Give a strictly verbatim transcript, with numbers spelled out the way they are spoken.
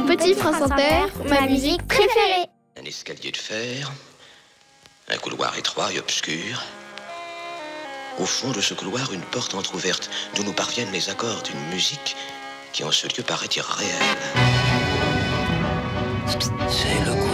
Petit France Inter, ma musique préférée. Un escalier de fer, un couloir étroit et obscur. Au fond de ce couloir, une porte entr'ouverte, d'où nous parviennent les accords d'une musique qui en ce lieu paraît irréelle. C'est le